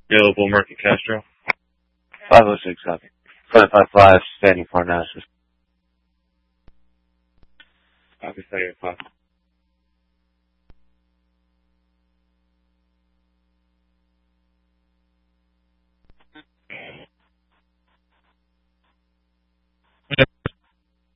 Available Market Castro. 506 copy. 555 standing for analysis. Copy, 5.